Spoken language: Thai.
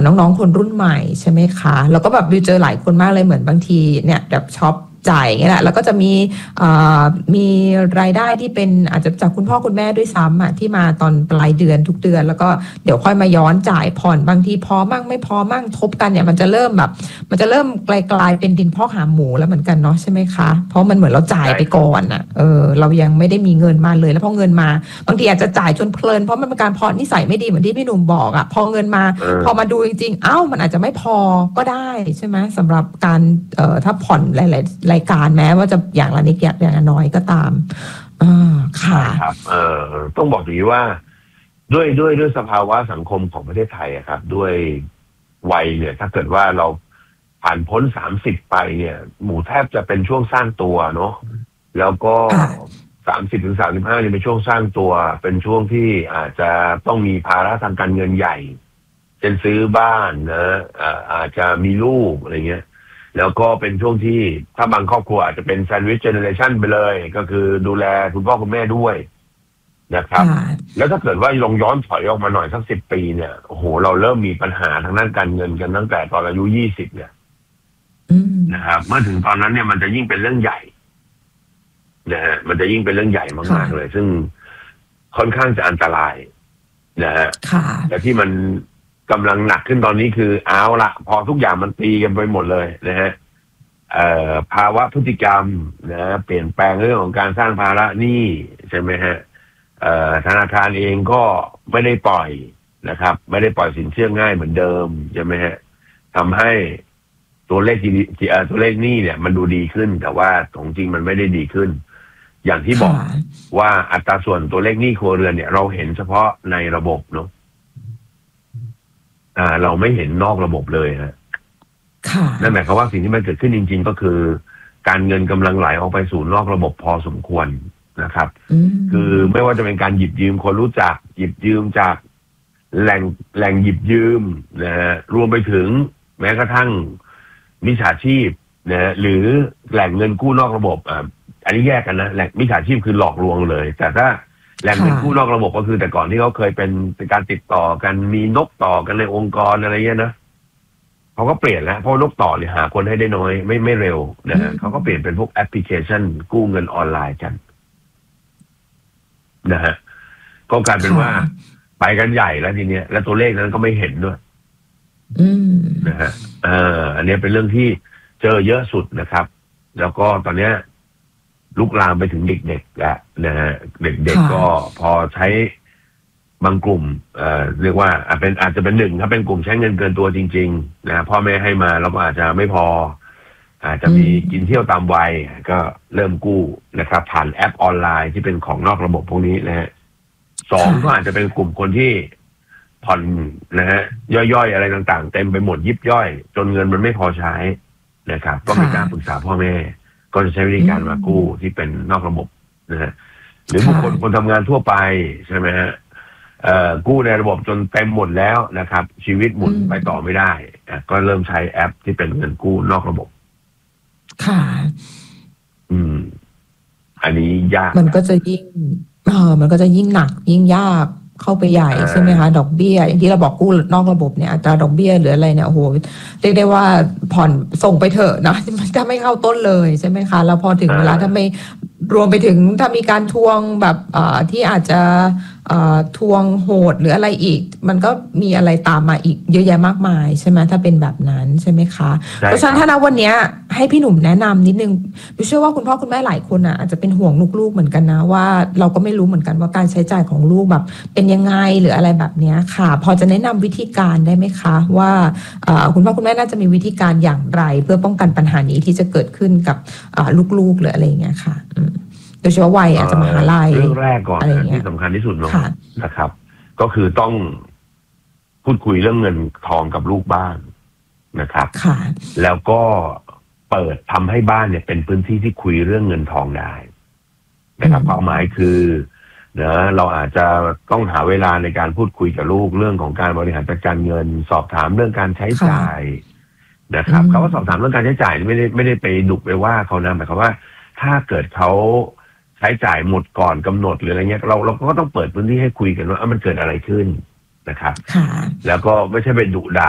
น้องๆคนรุ่นใหม่ใช่ไหมคะแล้วก็แบบวิวเจอหลายคนมากเลยเหมือนบางทีเนี่ยแบบช็อปจ่ายอย่างเงี้ยแหละแล้วก็จะมีรายได้ที่เป็นอาจจะจากคุณพ่อคุณแม่ด้วยซ้ำที่มาตอนปลายเดือนทุกเดือนแล้วก็เดี๋ยวค่อยมาย้อนจ่ายผ่อนบางทีพอมั่งไม่พอมั่งทบกันเนี่ยมันจะเริ่มกลายเป็นดินพอกหางหมูแล้วเหมือนกันเนาะใช่ไหมคะเพราะมันเหมือนเราจ่ายไปก่อนเรายังไม่ได้มีเงินมาเลยแล้วพอเงินมาบางทีอาจจะจ่ายจนเพลินเพราะมันเป็นการเพาะนิสัยไม่ดีเหมือนที่พี่หนุ่มบอกพอเงินมาพอมาดูจริงๆมันอาจจะไม่พอก็ได้ใช่ไหมสำหรับการถ้าผ่อนหลายๆรายการแม้ว่าจะอย่างละนิดอย่างละน้อยก็ตามค่ะครับต้องบอกอย่างนี้ว่าด้วยสภาวะสังคมของประเทศไทยครับด้วยวัยเนี่ยถ้าเกิดว่าเราผ่านพ้น30ไปเนี่ยหมู่แทบจะเป็นช่วงสร้างตัวเนาะแล้วก็30 ถึง 35นี่เป็นช่วงสร้างตัวเป็นช่วงที่อาจจะต้องมีภาระทางการเงินใหญ่เช่นซื้อบ้านนะอาจจะมีลูกอะไรเงี้ยแล้วก็เป็นช่วงที่ถ้าบางครอบครัวอาจจะเป็นแซนด์วิชเจเนอเรชันไปเลยก็คือดูแลคุณพ่อคุณแม่ด้วยนะครับแล้วถ้าเกิดว่าลองย้อนถอยออกมาหน่อยสัก10 ปีเนี่ยโอ้โหเราเริ่มมีปัญหาทางด้านการเงินกันตั้งแต่ตอนอายุ20เนี่ยนะครับเมื่อถึงตอนนั้นเนี่ยมันจะยิ่งเป็นเรื่องใหญ่นะฮะมันจะยิ่งเป็นเรื่องใหญ่มากๆเลยซึ่งค่อนข้างจะอันตรายนะฮะแต่ที่มันกำลังหนักขึ้นตอนนี้คือเอาละพอทุกอย่างมันตีกันไปหมดเลยนะฮะภาวะพฤติกรรมนะเปลี่ยนแปลงเรื่องของการสร้างภาระหนี้ใช่ไหมฮะธนาคารเองก็ไม่ได้ปล่อยนะครับไม่ได้ปล่อยสินเชื่อง่ายเหมือนเดิมใช่ไหมฮะทำให้ตัวเลขหนี้เนี่ยมันดูดีขึ้นแต่ว่าของจริงมันไม่ได้ดีขึ้นอย่างที่บอกว่าอัตราส่วนตัวเลขหนี้ครัวเรือนเนี่ยเราเห็นเฉพาะในระบบเนาะเราไม่เห็นนอกระบบเลยฮะนั่นหมายความว่าสิ่งที่มันเกิดขึ้นจริงๆก็คือการเงินกำลังไหลออกไปสู่นอกระบบพอสมควรนะครับคือไม่ว่าจะเป็นการหยิบยืมคนรู้จักหยิบยืมจากแหล่งหยิบยืมนะฮะรวมไปถึงแม้กระทั่งมิจฉาชีพนะหรือแหล่งเงินกู้นอกระบบอันนี้แยกกันนะแหล่งมิจฉาชีพคือหลอกลวงเลยแต่ถ้าแหล่งเงินกู้นอกระบบก็คือแต่ก่อนที่เขาเคยเป็นการติดต่อกันมีนกต่อกันในองค์กรอะไรเงี้ยนะเขาก็เปลี่ยนแล้วเพราะนกต่อเนี่ยหาคนให้ได้น้อยไม่เร็วนะฮะเขาก็เปลี่ยนเป็นพวกแอปพลิเคชันกู้เงินออนไลน์กันนะฮะก็กลายเป็นว่าไปกันใหญ่แล้วทีเนี้ยแล้วตัวเลขนั้นก็ไม่เห็นด้วยนะฮะอันนี้เป็นเรื่องที่เจอเยอะสุดนะครับแล้วก็ตอนเนี้ยลุกลามไปถึงเด็กๆแล้วนะฮะเด็กๆก็พอใช้บางกลุ่มเรียกว่าอาจจะเป็นหนึ่งถ้าเป็นกลุ่มใช้เงินเกินตัวจริงๆนะพ่อแม่ให้มาแล้วก็อาจจะไม่พออาจจะมีกินเที่ยวตามวัยก็เริ่มกู้นะครับผ่านแอปออนไลน์ที่เป็นของนอกระบบพวกนี้นะฮะสองก็อาจจะเป็นกลุ่มคนที่ผ่อนนะฮะย่อยๆอะไรต่างๆเต็มไปหมดยิบย่อยจนเงินมันไม่พอใช้นะครับก็มีการปรึกษาพ่อแม่ก็จะใช้วิธีการมากู้ที่เป็นนอกระบบนะฮะหรือบุคคลคนทำงานทั่วไปใช่ไหมฮะกู้ในระบบจนเต็มหมดแล้วนะครับชีวิตหมุนไปต่อไม่ได้ก็เริ่มใช้แอปที่เป็นเงินกู้นอกระบบค่ะอันนี้ยากมันก็จะยิ่งหนักยิ่งยากเข้าไปใหญ่ใช่ไหมคะดอกเบี้ยอย่างที่เราบอกกู้นอกระบบเนี่ยอัตราดอกเบี้ยหรืออะไรเนี่ยโอ้โหเรียกได้ว่าผ่อนส่งไปเถอะนะมันจะไม่เข้าต้นเลยใช่ไหมคะแล้วพอถึงเวลาถ้าไม่รวมไปถึงถ้ามีการทวงแบบที่อาจจะทวงโหดหรืออะไรอีกมันก็มีอะไรตามมาอีกเยอะแยะมากมายใช่ไหมถ้าเป็นแบบนั้นใช่ไหมคะเพราะฉะนั้นถ้าวันนี้ให้พี่หนุ่มแนะนำนิดนึงดูเชื่อว่าคุณพ่อคุณแม่หลายคนอาจจะเป็นห่วงลูกๆเหมือนกันนะว่าเราก็ไม่รู้เหมือนกันว่าการใช้จ่ายของลูกแบบเป็นยังไงหรืออะไรแบบนี้ค่ะพอจะแนะนำวิธีการได้ไหมคะว่าคุณพ่อคุณแม่น่าจะมีวิธีการอย่างไรเพื่อป้องกันปัญหานี้ที่จะเกิดขึ้นกับลูกๆหรืออะไรอย่างเงี้ยค่ะโดยเฉพาะวัยอาจจะมหาลัยเรื่องแรกก่อนที่สำคัญที่สุดเนาะนะครับก็คือต้องพูดคุยเรื่องเงินทองกับลูกบ้านนะครับแล้วก็เปิดทำให้บ้านเนี่ยเป็นพื้นที่ที่คุยเรื่องเงินทองได้นะครับความหมายคือนะเราอาจจะต้องหาเวลาในการพูดคุยกับลูกเรื่องของการบริหารจัดการเงินสอบถามเรื่องการใช้จ่ายนะครับเขาก็สอบถามเรื่องการใช้จ่ายไม่ได้ไปดุไปว่าเขานะหมายความว่าถ้าเกิดเขาใช้จ่ายหมดก่อนกำหนดหรืออะไรเงี้ยเราก็ต้องเปิดพื้นที่ให้คุยกันว่ามันเกิดอะไรขึ้นนะครับแล้วก็ไม่ใช่ไปดุด่า